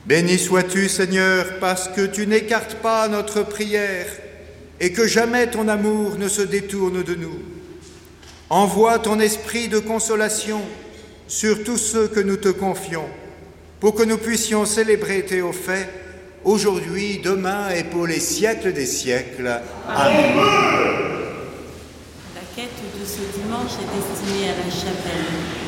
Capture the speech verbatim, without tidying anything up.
Béni sois-tu, Seigneur, parce que tu n'écartes pas notre prière et que jamais ton amour ne se détourne de nous. Envoie ton esprit de consolation sur tous ceux que nous te confions, pour que nous puissions célébrer Théophée aujourd'hui, demain et pour les siècles des siècles. Amen. La quête de ce dimanche est destinée à la chapelle.